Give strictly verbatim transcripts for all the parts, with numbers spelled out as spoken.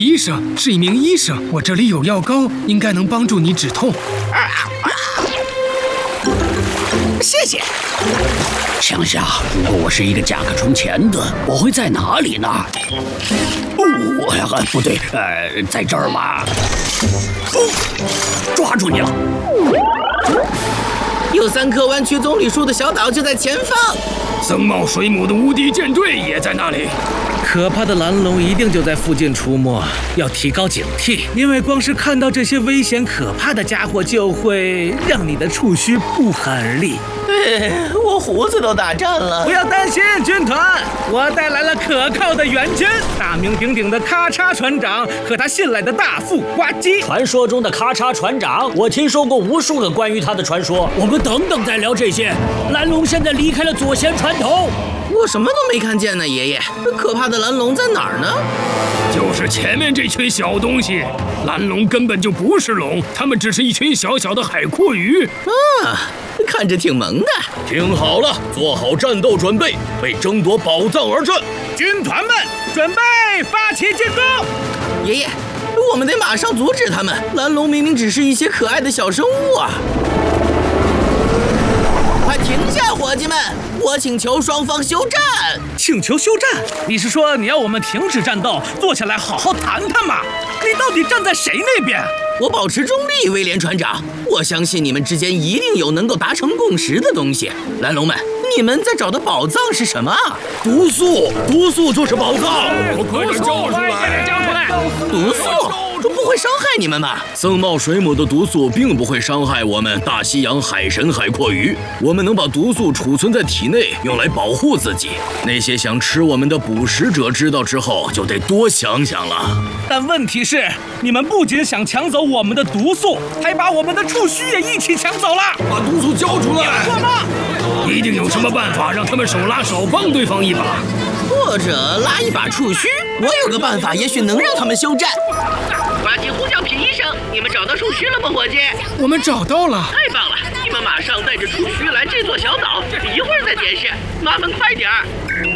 医生是一名医生，我这里有药膏，应该能帮助你止痛。啊啊、 谢谢。想想，如果我是一个甲壳虫钳子，我会在哪里呢？哦，哎，不对，呃，在这儿吧。哦，抓住你了！ 有三棵弯曲棕榈树的小岛就在前方。 僧帽水母的无敌舰队也在那里。 可怕的蓝龙一定就在附近出没，要提高警惕，因为光是看到这些危险可怕的家伙，就会让你的触须不寒而栗。 哎，我胡子都打颤了。 不要担心，军团，我带来了可靠的援军，大名鼎鼎的咔嚓船长和他信赖的大副呱唧。 传说中的咔嚓船长，我听说过无数个关于他的传说。我们等等再聊这些。蓝龙现在离开了左舷船头。 我什么都没看见呢，爷爷。可怕的蓝龙在哪儿呢？ 就是前面这群小东西。蓝龙根本就不是龙，它们只是一群小小的海蛞蝓。 啊，看着挺萌的。 听好了，做好战斗准备，为争夺宝藏而战。 军团们，准备发起进攻！ 爷爷，我们得马上阻止他们。蓝龙明明只是一些可爱的小生物啊！快停下，伙计们！我请求双方休战。 请求休战？你是说你要我们停止战斗，坐下来好好谈谈吗？你到底站在谁那边？ 我保持中立，威廉船长。我相信你们之间一定有能够达成共识的东西。蓝龙们，你们在找的宝藏是什么？ 毒素，毒素就是宝藏。 我快点交出来！ 交出来！ 毒素。这不会伤害你们吧？ 僧帽水母的毒素并不会伤害我们大西洋海神海蛞蝓，我们能把毒素储存在体内，用来保护自己。那些想吃我们的捕食者知道之后，就得多想想了。 但问题是，你们不仅想抢走我们的毒素，还把我们的触须也一起抢走了。 把毒素交出来！ 错吗？ 一定有什么办法让他们手拉手帮对方一把， 或者拉一把触须。我有个办法，也许能让他们休战。 呱唧呼叫皮医生，你们找到触须了吗，伙计？ 我们找到了。 太棒了！你们马上带着触须来这座小岛，一会儿再解释。麻烦快点儿。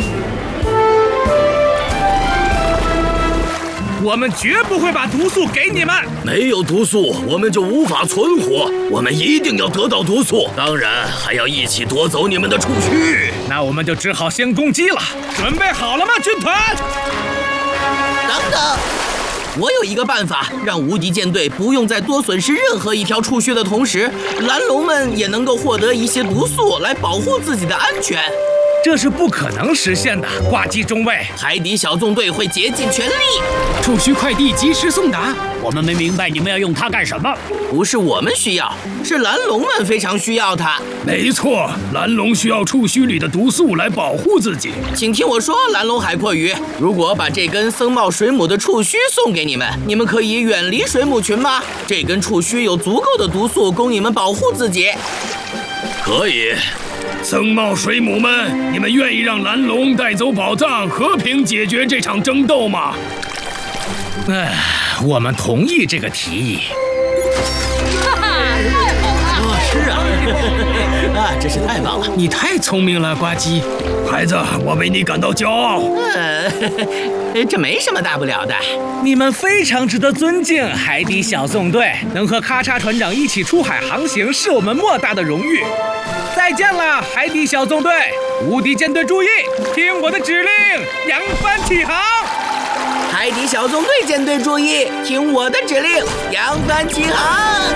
我们绝不会把毒素给你们。 没有毒素，我们就无法存活。我们一定要得到毒素，当然还要一起夺走你们的触须。 那我们就只好先攻击了。准备好了吗，军团？ 等等。我有一个办法，让无敌舰队不用再多损失任何一条触须的同时，蓝龙们也能够获得一些毒素来保护自己的安全。 这是不可能实现的，呱唧中尉。 海底小纵队会竭尽全力。 触须快递及时送达。 我们没明白你们要用它干什么？ 不是我们需要，是蓝龙们非常需要它。 没错，蓝龙需要触须里的毒素来保护自己。 请听我说，蓝龙海蛞蝓，如果把这根僧帽水母的触须送给你们，你们可以远离水母群吗？这根触须有足够的毒素供你们保护自己。 可以。 僧帽水母们，你们愿意让蓝龙带走宝藏，和平解决这场争斗吗？ 哎，我们同意这个提议。 哈哈，太好了！ 哦，是啊，啊，真是太棒了！ 你太聪明了，呱唧。 孩子，我为你感到骄傲。 呃，这没什么大不了的。 你们非常值得尊敬，海底小纵队能和咔嚓船长一起出海航行，是我们莫大的荣誉。再见了，海底小纵队！无敌舰队注意，听我的指令，扬帆起航！ 海底小纵队舰队注意，听我的指令，扬帆起航！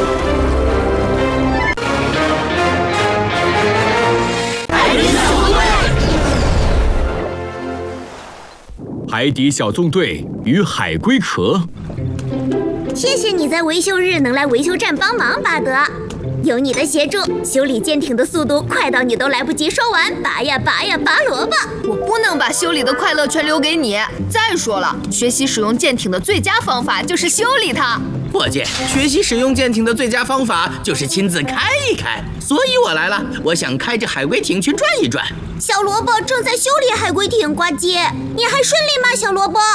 海底小纵队，海底小纵队与海龟壳。 谢谢你在维修日能来维修站帮忙，巴德。有你的协助，修理舰艇的速度快到你都来不及说完，拔呀拔呀拔萝卜。 我不能把修理的快乐全留给你。再说了，学习使用舰艇的最佳方法就是修理它。 伙计，学习使用舰艇的最佳方法就是亲自开一开。所以我来了，我想开着海龟艇去转一转。 小萝卜正在修理海龟艇，呱唧，你还顺利吗，小萝卜？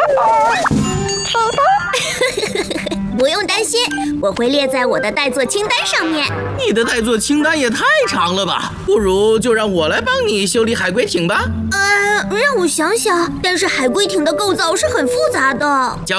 不用担心，我会列在我的待做清单上面。 你的待做清单也太长了吧？不如就让我来帮你修理海龟艇吧。 呃，让我想想，但是海龟艇的构造是很复杂的。 交